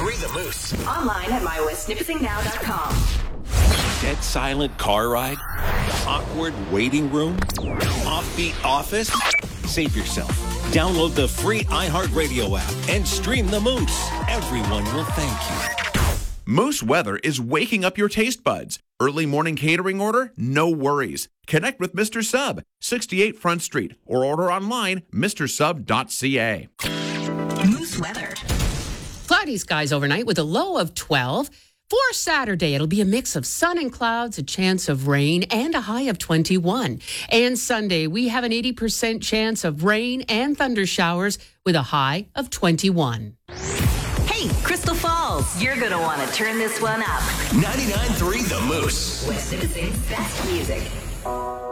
99.3 The Moose. Online at mywestnipissingnow.com. Dead silent car ride? Awkward waiting room? Offbeat office? Save yourself. Download the free iHeartRadio app and stream The Moose. Everyone will thank you. Moose Weather is waking up your taste buds. Early morning catering order? No worries. Connect with Mr. Sub, 68 Front Street, or order online, mrsub.ca. Moose weather. Cloudy skies overnight with a low of 12. For Saturday, it'll be a mix of sun and clouds, a chance of rain, and a high of 21. And Sunday, we have an 80% chance of rain and thunder showers with a high of 21. Hey, Crystal Falls, you're going to want to turn this one up. 99.3 The Moose. West Nipissing's best music.